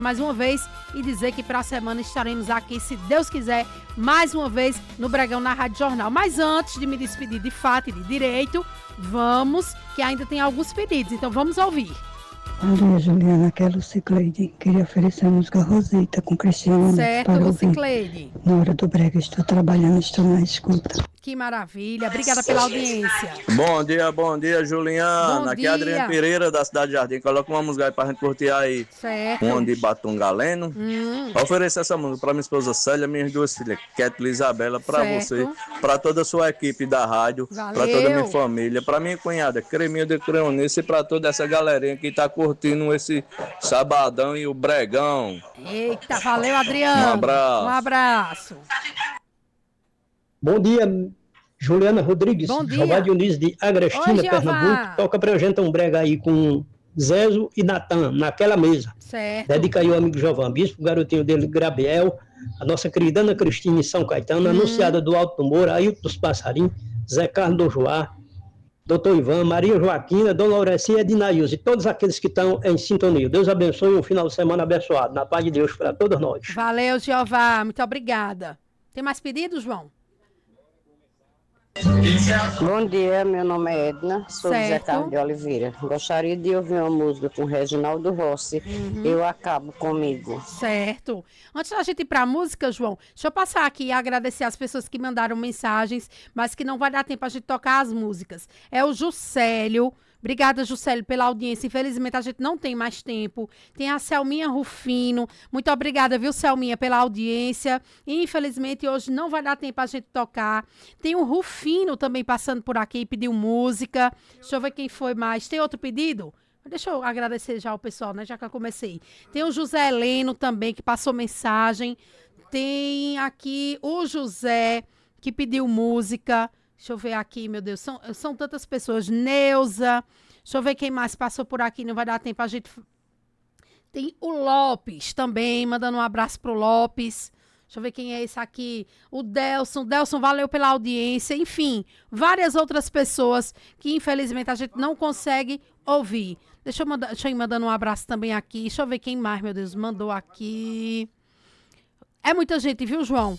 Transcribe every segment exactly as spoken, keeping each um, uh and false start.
mais uma vez e dizer que para a semana estaremos aqui, se Deus quiser, mais uma vez no Bregão na Rádio Jornal. Mas antes de me despedir de fato e de direito, vamos, que ainda tem alguns pedidos, então vamos ouvir. Bom dia, Juliana, aqui é a Lucicleide. Queria oferecer a música Rosita com Cristiano certo, para Lucicleide. Na hora do brega, estou trabalhando, estou na escuta. Que maravilha, obrigada pela audiência. Bom dia, bom dia, Juliana. Bom Aqui dia. é Adriano Pereira, da Cidade de Jardim. Coloca uma música aí pra gente curtir aí. Certo. Um de Batom Galeno. Hum. Oferecer essa música pra minha esposa Célia, minhas duas filhas, Ketlin e Isabela, pra Certo. você, pra toda a sua equipe da rádio, Valeu. pra toda a minha família, pra minha cunhada, Creminho de Creonice, e pra toda essa galerinha que tá curtindo esse sabadão e o bregão. Eita, valeu, Adriano. Um abraço. Um abraço. Bom dia, Juliana Rodrigues, Bom dia. Jeová Dionísio de Agrestina, Oi, Jeová. Pernambuco. Toca pra gente um brega aí com Zezo e Natan, naquela mesa. Certo. Dedica aí o amigo Jovan Bispo, o garotinho dele, Gabriel, a nossa querida Ana Cristina em São Caetano, Hum. anunciada do Alto do Moura, Ailton dos Passarinhos, Zé Carlos do Joá, doutor Ivan, Maria Joaquina, Dona Laurecia e Edinaíus, e todos aqueles que estão em sintonia. Deus abençoe um final de semana abençoado. Na paz de Deus para todos nós. Valeu, Jeová. Muito obrigada. Tem mais pedidos, João? Bom dia, meu nome é Edna, sou Certo. Zé Carlos de Oliveira. Gostaria de ouvir uma música com Reginaldo Rossi, Uhum. Eu Acabo Comigo. Certo. Antes da gente ir para a música, João, deixa eu passar aqui e agradecer as pessoas que mandaram mensagens, mas que não vai dar tempo a gente tocar as músicas. É o Juscelio. Obrigada, Juscelio, pela audiência. Infelizmente, a gente não tem mais tempo. Tem a Selminha Rufino. Muito obrigada, viu, Selminha, pela audiência. E, infelizmente, hoje não vai dar tempo a gente tocar. Tem o Rufino também passando por aqui e pediu música. Deixa eu ver quem foi mais. Tem outro pedido? Deixa eu agradecer já o pessoal, né? Já que eu comecei. Tem o José Heleno também, que passou mensagem. Tem aqui o José, que pediu música. Deixa eu ver aqui, meu Deus. São, são tantas pessoas. Neuza. Deixa eu ver quem mais passou por aqui. Não vai dar tempo a gente... Tem o Lopes também, mandando um abraço pro Lopes. Deixa eu ver quem é esse aqui. O Delson. Delson, valeu pela audiência. Enfim, várias outras pessoas que, infelizmente, a gente não consegue ouvir. Deixa eu, mandar, deixa eu ir mandando um abraço também aqui. Deixa eu ver quem mais, meu Deus, mandou aqui. É muita gente, viu, João?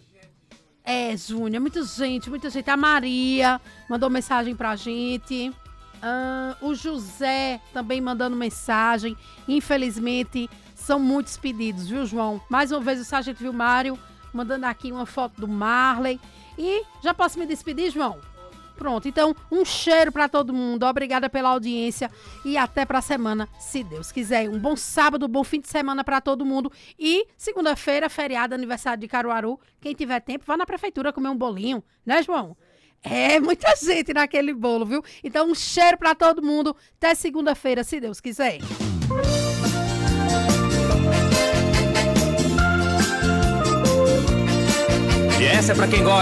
É, Júnior, muita gente, muita gente. A Maria mandou mensagem pra gente. Ah, o José também mandando mensagem. Infelizmente, são muitos pedidos, viu, João? Mais uma vez o Sargento Vilmário mandando aqui uma foto do Marley. E já posso me despedir, João? Pronto, então um cheiro pra todo mundo. Obrigada pela audiência e até pra semana, se Deus quiser. Um bom sábado, um bom fim de semana pra todo mundo. E segunda-feira, feriado, aniversário de Caruaru. Quem tiver tempo, vá na prefeitura comer um bolinho, né, João? É, muita gente naquele bolo, viu? Então um cheiro pra todo mundo. Até segunda-feira, se Deus quiser. E essa é pra quem gosta.